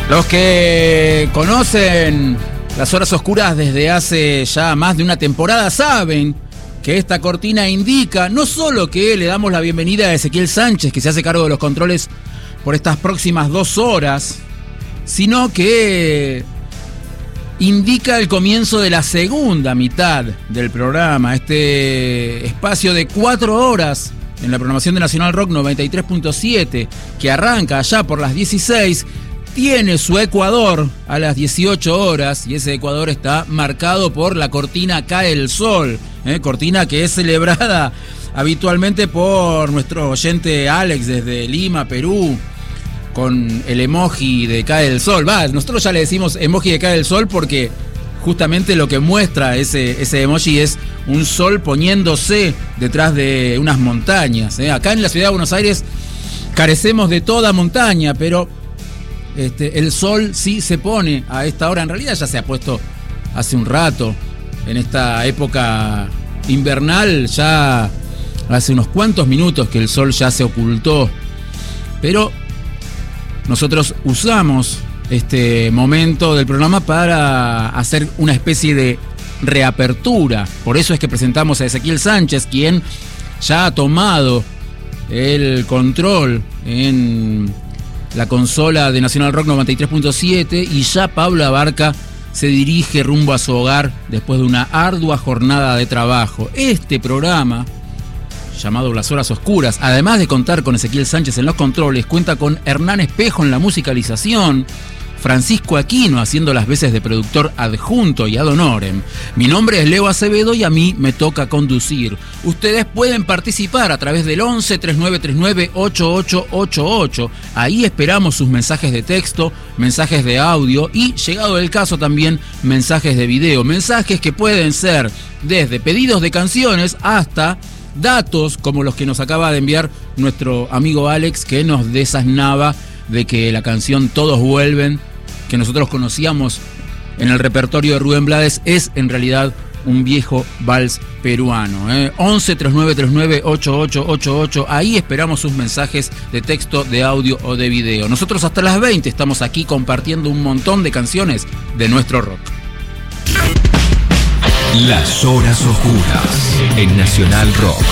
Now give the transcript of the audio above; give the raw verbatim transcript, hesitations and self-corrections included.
Los que conocen Las Horas Oscuras desde hace ya más de una temporada saben que esta cortina indica no solo que le damos la bienvenida a Ezequiel Sánchez, que se hace cargo de los controles por estas próximas dos horas, sino que indica el comienzo de la segunda mitad del programa, este espacio de cuatro horas en la programación de Nacional Rock noventa y tres punto siete, que arranca allá por las dieciséis, tiene su ecuador a las dieciocho horas, y ese ecuador está marcado por la cortina Cae el Sol, ¿eh? Cortina que es celebrada habitualmente por nuestro oyente Alex desde Lima, Perú, con el emoji de Cae el Sol. Va, nosotros ya le decimos emoji de Cae el Sol porque justamente lo que muestra ese, ese emoji es un sol poniéndose detrás de unas montañas, ¿eh? Acá en la ciudad de Buenos Aires carecemos de toda montaña, pero este, el sol sí se pone a esta hora. En realidad ya se ha puesto hace un rato. En esta época invernal ya hace unos cuantos minutos que el sol ya se ocultó. Pero nosotros usamos este momento del programa para hacer una especie de reapertura. Por eso es que presentamos a Ezequiel Sánchez, quien ya ha tomado el control en la consola de Nacional Rock noventa y tres punto siete, y ya Pablo Abarca se dirige rumbo a su hogar después de una ardua jornada de trabajo. Este programa, llamado Las Horas Oscuras, además de contar con Ezequiel Sánchez en los controles, cuenta con Hernán Espejo en la musicalización, Francisco Aquino haciendo las veces de productor adjunto y ad honorem. Mi nombre es Leo Acevedo y a mí me toca conducir. Ustedes pueden participar a través del once, treinta y nueve treinta y nueve, ochenta y ocho ochenta y ocho. Ahí esperamos sus mensajes de texto, mensajes de audio y, llegado el caso, también mensajes de video. Mensajes que pueden ser desde pedidos de canciones hasta datos como los que nos acaba de enviar nuestro amigo Alex, que nos desasnaba de que la canción Todos Vuelven, que nosotros conocíamos en el repertorio de Rubén Blades, es en realidad un viejo vals peruano, ¿eh? once, treinta y nueve treinta y nueve, ochenta y ocho ochenta y ocho. Ahí esperamos sus mensajes de texto, de audio o de video. Nosotros hasta las veinte estamos aquí compartiendo un montón de canciones de nuestro rock. Las Horas Oscuras en Nacional Rock.